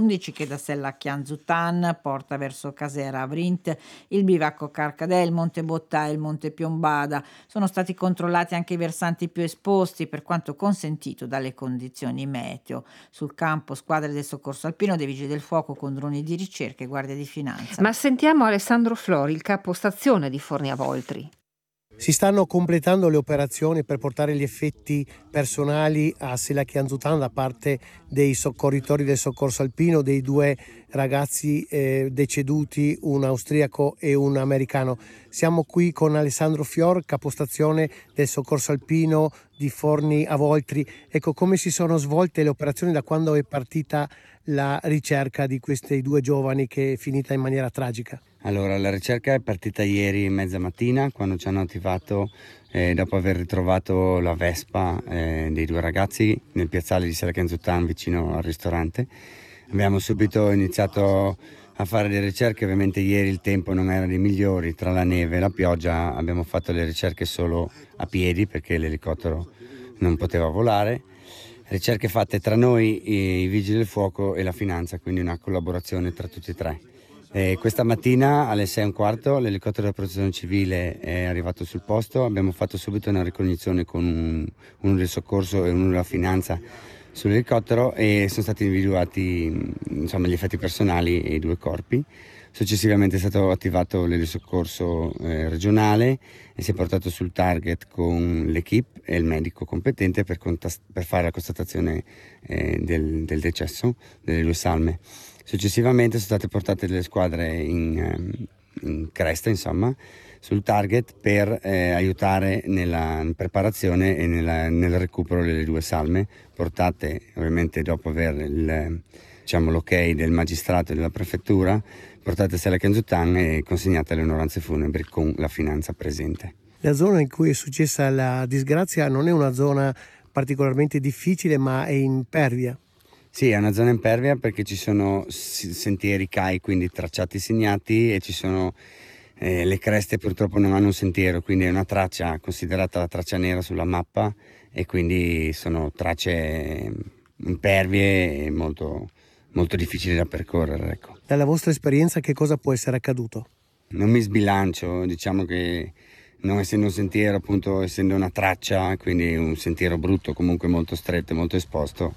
11 che da Sella Chianzutan porta verso Casera Avrint, il bivacco Carcadel, Monte Bottà e il Monte Piombada. Sono stati controllati anche i versanti più esposti per quanto consentito dalle condizioni meteo. Sul campo squadre del soccorso alpino, dei vigili del fuoco con droni di ricerca e guardia di finanza. Ma sentiamo Alessandro Flori, il capostazione di Forni Avoltri. Si stanno completando le operazioni per portare gli effetti personali a Sella Chianzutan da parte dei soccorritori del soccorso alpino, dei due ragazzi deceduti, un austriaco e un americano. Siamo qui con Alessandro Fior, capostazione del soccorso alpino di Forni Avoltri. Ecco, come si sono svolte le operazioni da quando è partita la ricerca di questi due giovani che è finita in maniera tragica? Allora, la ricerca è partita ieri mezza mattina, quando ci hanno attivato dopo aver ritrovato la Vespa dei due ragazzi nel piazzale di Sella Chianzutan vicino al ristorante. Abbiamo subito iniziato a fare le ricerche. Ovviamente ieri il tempo non era dei migliori, tra la neve e la pioggia abbiamo fatto le ricerche solo a piedi perché l'elicottero non poteva volare. Ricerche fatte tra noi, i vigili del fuoco e la finanza, quindi una collaborazione tra tutti e tre. Questa mattina alle 6:15 l'elicottero della protezione civile è arrivato sul posto. Abbiamo fatto subito una ricognizione con uno del soccorso e uno della finanza sull'elicottero e sono stati individuati gli effetti personali e i due corpi. Successivamente è stato attivato l'elisoccorso regionale e si è portato sul target con l'equipe e il medico competente per fare la constatazione del decesso delle due salme. Successivamente sono state portate delle squadre in cresta, sul target per aiutare nella preparazione e nel recupero delle due salme, portate ovviamente dopo aver l'ok del magistrato e della prefettura, portate a Sella Chianzutan e consegnate alle onoranze funebri con la finanza presente. La zona in cui è successa la disgrazia non è una zona particolarmente difficile, ma è impervia. Sì, è una zona impervia perché ci sono sentieri CAI, quindi tracciati segnati, e ci sono le creste purtroppo non hanno un sentiero, quindi è una traccia considerata la traccia nera sulla mappa e quindi sono tracce impervie e molto, molto difficili da percorrere. Ecco. Dalla vostra esperienza che cosa può essere accaduto? Non mi sbilancio, diciamo che non essendo un sentiero, appunto essendo una traccia, quindi un sentiero brutto, comunque molto stretto e molto esposto,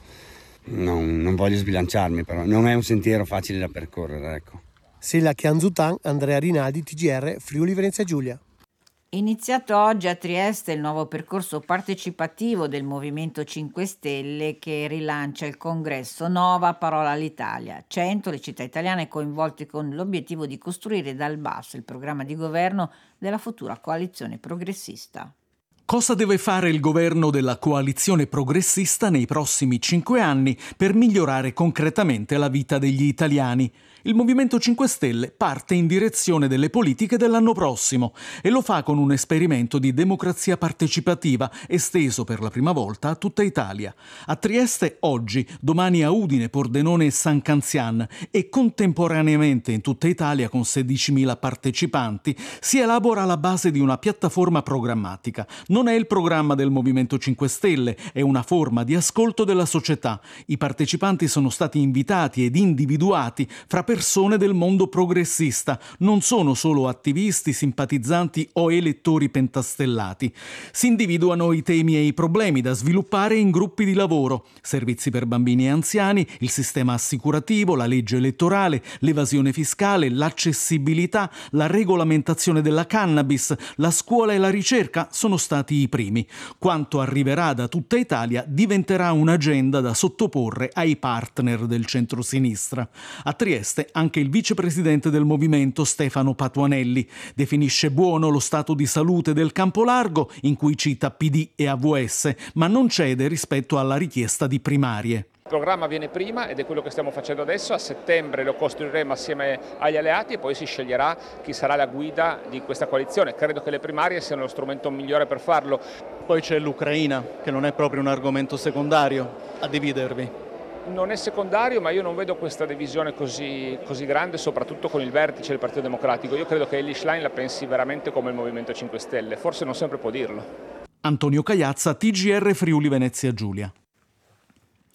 non voglio sbilanciarmi, però non è un sentiero facile da percorrere, ecco. Sella Chianzutan, Andrea Rinaldi, TGR, Friuli Venezia Giulia. Iniziato oggi a Trieste il nuovo percorso partecipativo del Movimento 5 Stelle che rilancia il congresso Nova Parola all'Italia. 100 le città italiane coinvolte con l'obiettivo di costruire dal basso il programma di governo della futura coalizione progressista. Cosa deve fare il governo della coalizione progressista nei prossimi 5 anni per migliorare concretamente la vita degli italiani? Il Movimento 5 Stelle parte in direzione delle politiche dell'anno prossimo e lo fa con un esperimento di democrazia partecipativa esteso per la prima volta a tutta Italia. A Trieste oggi, domani a Udine, Pordenone e San Canzian e contemporaneamente in tutta Italia con 16.000 partecipanti si elabora la base di una piattaforma programmatica. Non è il programma del Movimento 5 Stelle, è una forma di ascolto della società. I partecipanti sono stati invitati ed individuati fra persone del mondo progressista, non sono solo attivisti, simpatizzanti o elettori pentastellati. Si individuano i temi e i problemi da sviluppare in gruppi di lavoro: servizi per bambini e anziani, il sistema assicurativo, la legge elettorale, l'evasione fiscale, l'accessibilità, la regolamentazione della cannabis, la scuola e la ricerca sono stati i primi. Quanto arriverà da tutta Italia diventerà un'agenda da sottoporre ai partner del centro-sinistra. A Trieste anche il vicepresidente del movimento Stefano Patuanelli definisce buono lo stato di salute del Campolargo, in cui cita PD e AVS, ma non cede rispetto alla richiesta di primarie. Il programma viene prima ed è quello che stiamo facendo adesso. A settembre lo costruiremo assieme agli alleati e poi si sceglierà chi sarà la guida di questa coalizione. Credo che le primarie siano lo strumento migliore per farlo. Poi c'è l'Ucraina, che non è proprio un argomento secondario a dividervi. Non è secondario, ma io non vedo questa divisione così grande, soprattutto con il vertice del Partito Democratico. Io credo che Elly Schlein la pensi veramente come il Movimento 5 Stelle, forse non sempre può dirlo. Antonio Cagliazza, TGR Friuli Venezia Giulia.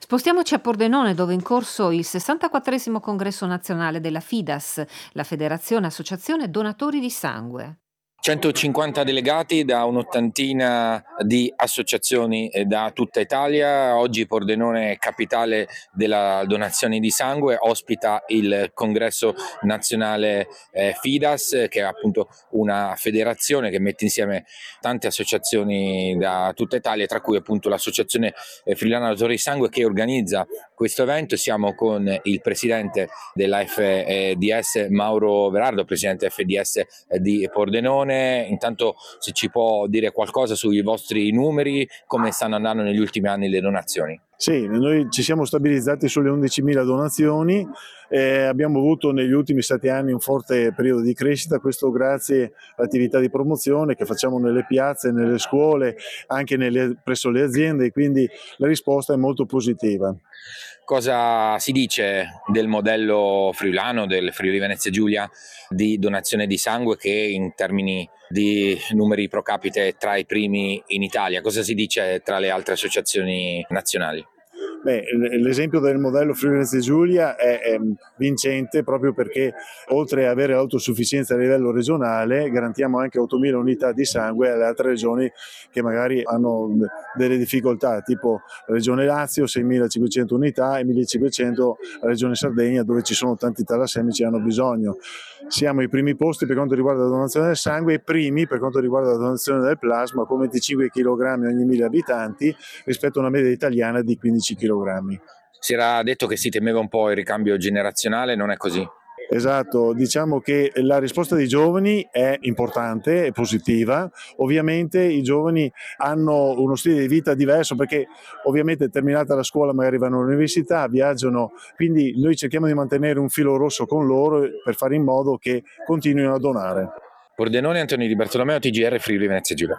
Spostiamoci a Pordenone, dove è in corso il 64° congresso nazionale della FIDAS, la Federazione Associazione Donatori di Sangue. 150 delegati da un'ottantina di associazioni da tutta Italia. Oggi Pordenone, capitale della donazione di sangue, ospita il congresso nazionale FIDAS, che è appunto una federazione che mette insieme tante associazioni da tutta Italia, tra cui appunto l'associazione friulana donatori di sangue che organizza questo evento. Siamo con il presidente della FDS, Mauro Verardo, presidente FDS di Pordenone. Intanto, se ci può dire qualcosa sui vostri numeri, come stanno andando negli ultimi anni le donazioni? Sì, noi ci siamo stabilizzati sulle 11.000 donazioni, abbiamo avuto negli ultimi 7 anni un forte periodo di crescita, questo grazie all'attività di promozione che facciamo nelle piazze, nelle scuole, anche presso le aziende, quindi la risposta è molto positiva. Cosa si dice del modello friulano, del Friuli Venezia Giulia, di donazione di sangue, che in termini di numeri pro capite è tra i primi in Italia? Cosa si dice tra le altre associazioni nazionali? L'esempio del modello Friuli Venezia Giulia è vincente proprio perché, oltre ad avere l'autosufficienza a livello regionale, garantiamo anche 8.000 unità di sangue alle altre regioni che magari hanno delle difficoltà, tipo la regione Lazio 6.500 unità e 1.500 la regione Sardegna, dove ci sono tanti talassemici e hanno bisogno. Siamo ai primi posti per quanto riguarda la donazione del sangue e primi per quanto riguarda la donazione del plasma, con 25 kg ogni 1.000 abitanti rispetto a una media italiana di 15 kg. Si era detto che si temeva un po' il ricambio generazionale, non è così? Esatto, diciamo che la risposta dei giovani è importante, è positiva. Ovviamente i giovani hanno uno stile di vita diverso perché ovviamente terminata la scuola magari vanno all'università, viaggiano, quindi noi cerchiamo di mantenere un filo rosso con loro per fare in modo che continuino a donare. Pordenone, Antonio Di Bartolomeo, TGR Friuli Venezia Giulia.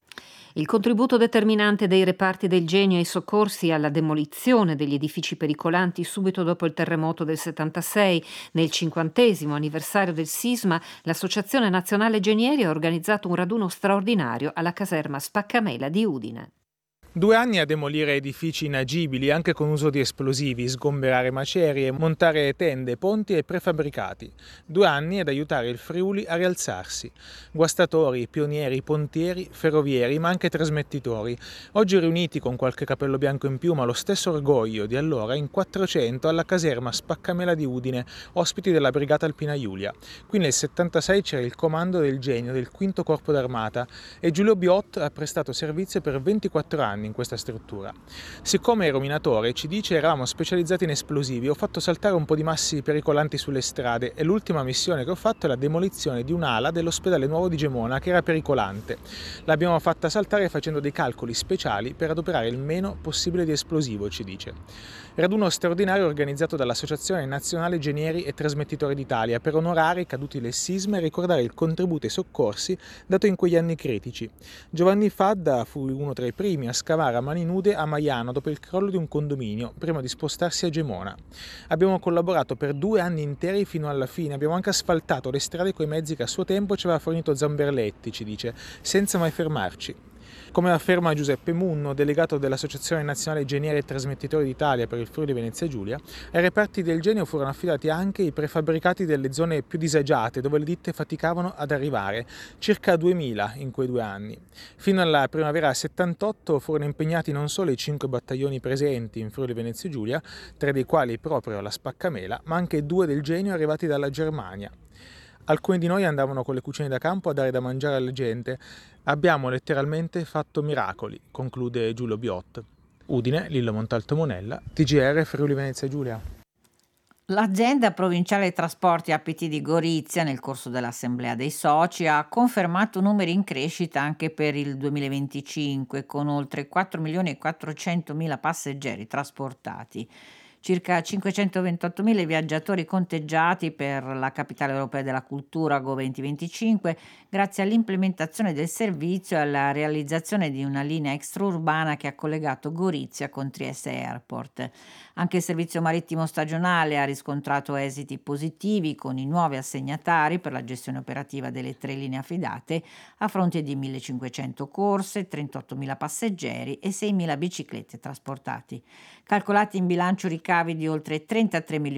Il contributo determinante dei reparti del Genio ai soccorsi alla demolizione degli edifici pericolanti subito dopo il terremoto del 76, nel 50° anniversario del sisma, l'Associazione Nazionale Genieri ha organizzato un raduno straordinario alla caserma Spaccamela di Udine. 2 anni a demolire edifici inagibili anche con uso di esplosivi, sgomberare macerie, montare tende, ponti e prefabbricati. 2 anni ad aiutare il Friuli a rialzarsi. Guastatori, pionieri, pontieri, ferrovieri, ma anche trasmettitori. Oggi riuniti con qualche capello bianco in più, ma lo stesso orgoglio di allora, in 400 alla caserma Spaccamela di Udine, ospiti della Brigata Alpina Giulia. Qui nel 76 c'era il comando del Genio del 5° Corpo d'Armata e Giulio Biot ha prestato servizio per 24 anni in questa struttura. Siccome ero minatore, ci dice, eravamo specializzati in esplosivi, ho fatto saltare un po' di massi pericolanti sulle strade e l'ultima missione che ho fatto è la demolizione di un'ala dell'ospedale nuovo di Gemona che era pericolante. L'abbiamo fatta saltare facendo dei calcoli speciali per adoperare il meno possibile di esplosivo, ci dice. Raduno straordinario organizzato dall'Associazione Nazionale Genieri e Trasmettitori d'Italia per onorare i caduti del sisma e ricordare il contributo ai soccorsi dato in quegli anni critici. Giovanni Fadda fu uno tra i primi a scavare a mani nude a Maiano dopo il crollo di un condominio, prima di spostarsi a Gemona. Abbiamo collaborato per 2 anni interi fino alla fine, abbiamo anche asfaltato le strade coi mezzi che a suo tempo ci aveva fornito Zamberletti, ci dice, senza mai fermarci. Come afferma Giuseppe Munno, delegato dell'Associazione Nazionale Genieri e Trasmettitori d'Italia per il Friuli Venezia Giulia, ai reparti del Genio furono affidati anche i prefabbricati delle zone più disagiate dove le ditte faticavano ad arrivare, circa 2.000 in quei 2 anni. Fino alla primavera 78 furono impegnati non solo i 5 battaglioni presenti in Friuli Venezia Giulia, 3 dei quali proprio la Spaccamela, ma anche 2 del Genio arrivati dalla Germania. Alcuni di noi andavano con le cucine da campo a dare da mangiare alla gente. Abbiamo letteralmente fatto miracoli, conclude Giulio Biot. Udine, Lillo Montalto Monella, TGR Friuli Venezia Giulia. L'azienda provinciale trasporti APT di Gorizia, nel corso dell'assemblea dei soci, ha confermato numeri in crescita anche per il 2025, con oltre 4.400.000 passeggeri trasportati. Circa 528.000 viaggiatori conteggiati per la Capitale Europea della Cultura Go 2025 grazie all'implementazione del servizio e alla realizzazione di una linea extraurbana che ha collegato Gorizia con Trieste Airport. Anche il servizio marittimo stagionale ha riscontrato esiti positivi con i nuovi assegnatari per la gestione operativa delle 3 linee affidate a fronte di 1.500 corse, 38.000 passeggeri e 6.000 biciclette trasportati. Calcolati in bilancio ricavi di oltre 33 milioni